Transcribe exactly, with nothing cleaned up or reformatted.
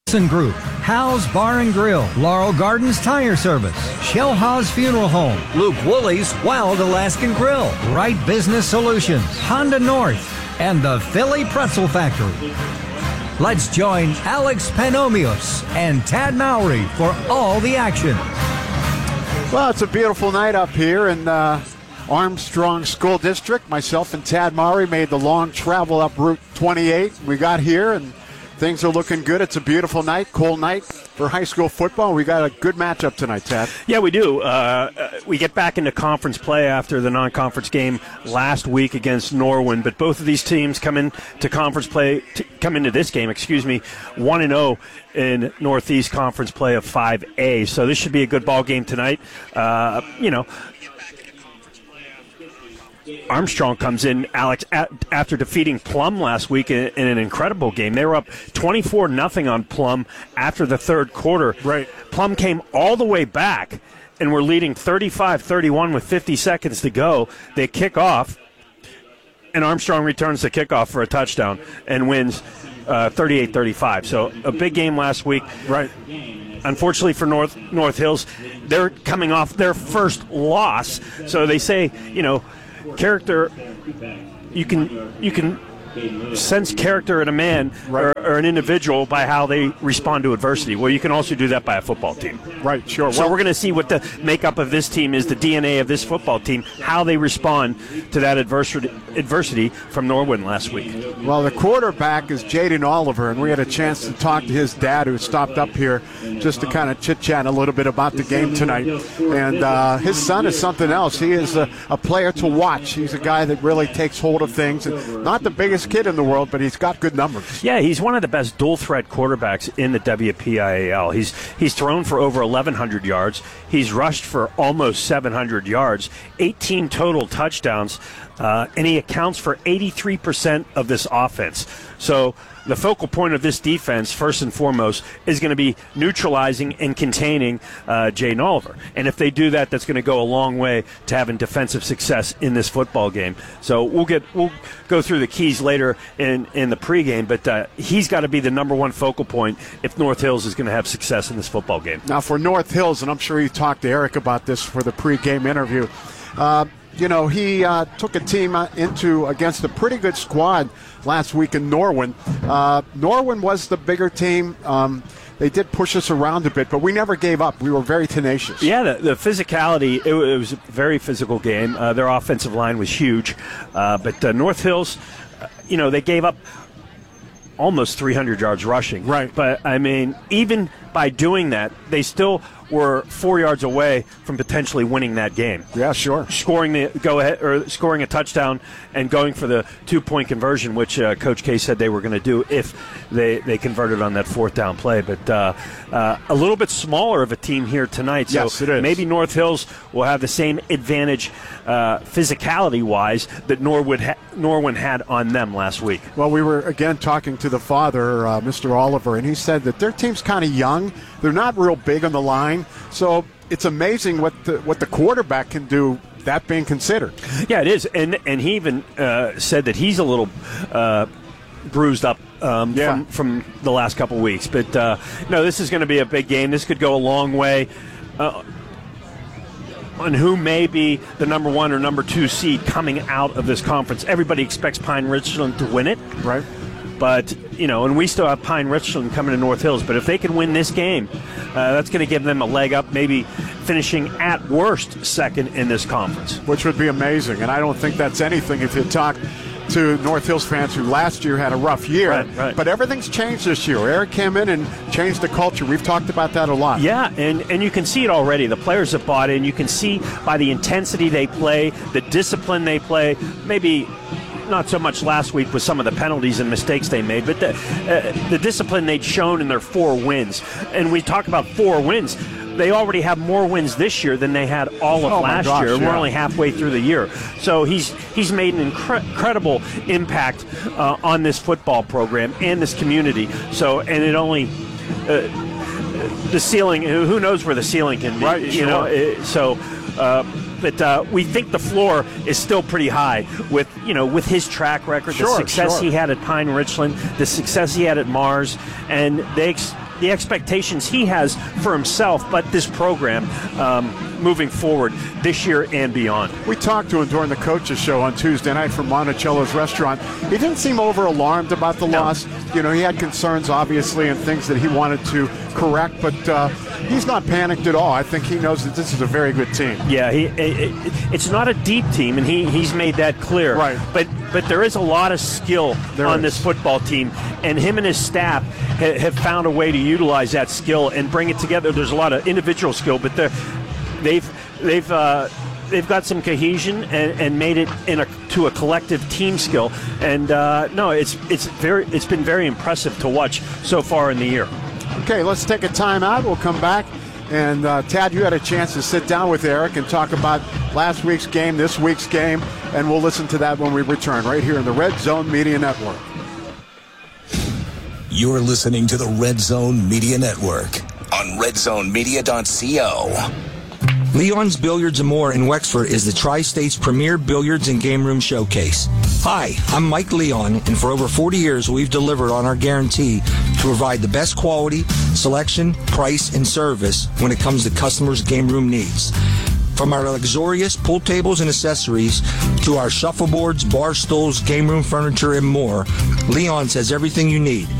Group, Hal's Bar and Grill, Laurel Gardens Tire Service, Shell Haas Funeral Home, Luke Woolley's Wild Alaskan Grill, Right Business Solutions, Honda North, and the Philly Pretzel Factory. Let's join Alex Panomios and Tad Mowry for all the action. Well, it's a beautiful night up here in uh, Armstrong School District. Myself and Tad Mowry made the long travel up Route twenty-eight. We got here and things are looking good. It's a beautiful night, cold night for high school football. We got a good matchup tonight, Tad. Yeah, we do. Uh, we get back into conference play after the non-conference game last week against Norwin, but both of these teams come into conference play, t- come into this game, excuse me, one and oh in Northeast Conference play of five A. So this should be a good ball game tonight. Uh, you know, Armstrong comes in, Alex, at, after defeating Plum last week in, in an incredible game. They were up twenty-four nothing on Plum after the third quarter. Right. Plum came all the way back and were leading thirty-five thirty-one with fifty seconds to go. They kick off, and Armstrong returns the kickoff for a touchdown and wins uh, thirty-eight thirty-five. So a big game last week. Right. Unfortunately for North North Hills, they're coming off their first loss. So they say, you know, character, you can you can sense character in a man or, or an individual by how they respond to adversity. Well, you can also do that by a football team. Right, sure. So well, we're going to see what the makeup of this team is, the D N A of this football team, how they respond to that adversity, adversity from Norwin last week. Well, the quarterback is Jaden Oliver, and we had a chance to talk to his dad who stopped up here just to kind of chit-chat a little bit about the game tonight. And uh, his son is something else. He is a, a player to watch. He's a guy that really takes hold of things. And not the biggest kid in the world, but he's got good numbers. Yeah, he's one of the best dual-threat quarterbacks in the W P I A L. He's he's thrown for over eleven hundred yards. He's rushed for almost seven hundred yards, eighteen total touchdowns, uh, and he accounts for eighty-three percent of this offense. So the focal point of this defense, first and foremost, is going to be neutralizing and containing uh, Jaden Oliver. And if they do that, that's going to go a long way to having defensive success in this football game. So we'll get we'll go through the keys later in, in the pregame, but uh, he's got to be the number one focal point if North Hills is going to have success in this football game. Now for North Hills, and I'm sure you talked to Eric about this for the pregame interview, uh, you know, he uh, took a team into against a pretty good squad last week in Norwin. Uh, Norwin was the bigger team. Um, they did push us around a bit, but we never gave up. We were very tenacious. Yeah, the, the physicality, it, it was a very physical game. Uh, their offensive line was huge. Uh, but uh, North Hills, uh, you know, they gave up almost three hundred yards rushing. Right. But, I mean, even by doing that, they still were four yards away from potentially winning that game. Yeah, sure. Scoring the go ahead or scoring a touchdown and going for the two point conversion, which uh, Coach K said they were going to do if they, they converted on that fourth down play. But uh, uh, a little bit smaller of a team here tonight, so yes, it is. Maybe North Hills will have the same advantage uh, physicality wise that Norwood ha- Norwin had on them last week. Well, we were again talking to the father, uh, Mister Oliver, and he said that their team's kind of young. They're not real big on the line. So it's amazing what the, what the quarterback can do, that being considered. Yeah, it is. And and he even uh, said that he's a little uh, bruised up um, yeah. from, from the last couple weeks. But, uh, no, this is going to be a big game. This could go a long way uh, on who may be the number one or number two seed coming out of this conference. Everybody expects Pine Richland to win it. Right. But, you know, and we still have Pine Richland coming to North Hills. But if they can win this game, uh, that's going to give them a leg up, maybe finishing at worst second in this conference. Which would be amazing. And I don't think that's anything if you talk to North Hills fans who last year had a rough year. Right, right. But everything's changed this year. Eric came in and changed the culture. We've talked about that a lot. Yeah, and, and you can see it already. The players have bought in. You can see by the intensity they play, the discipline they play, maybe not so much last week with some of the penalties and mistakes they made, but the, uh, the discipline they'd shown in their four wins. And we talk about four wins. They already have more wins this year than they had all of oh last gosh, year. Yeah. We're only halfway through the year. So he's he's made an incre- incredible impact uh, on this football program and this community. So, and it only... Uh, the ceiling, who knows where the ceiling can be, right, you sure. know, it, so... Uh, But uh, we think the floor is still pretty high with, you know, with his track record, sure, the success sure. he had at Pine Richland, the success he had at Mars, and they ex- the expectations he has for himself, but this program um, moving forward this year and beyond. We talked to him during the coaches show on Tuesday night from Monticello's restaurant. He didn't seem over alarmed about the No. loss. You know, he had concerns, obviously, and things that he wanted to correct, but uh, he's not panicked at all. I think he knows that this is a very good team. Yeah, he, it, it, it's not a deep team, and he, he's made that clear. Right. But but there is a lot of skill There on is. this football team, and him and his staff ha, have found a way to utilize that skill and bring it together. There's a lot of individual skill, but they're, they've they've uh, they've got some cohesion and, and made it in a to a collective team skill. And uh, no, it's it's very it's been very impressive to watch so far in the year. Okay, let's take a time out. We'll come back. And, uh, Tad, you had a chance to sit down with Eric and talk about last week's game, this week's game, and we'll listen to that when we return right here in the Red Zone Media Network. You're listening to the Red Zone Media Network on red zone media dot co. Leon's Billiards and More in Wexford is the Tri-State's premier billiards and game room showcase. Hi, I'm Mike Leon, and for over forty years we've delivered on our guarantee to provide the best quality, selection, price, and service when it comes to customers' game room needs. From our luxurious pool tables and accessories to our shuffleboards, bar stools, game room furniture, and more, Leon's has everything you need.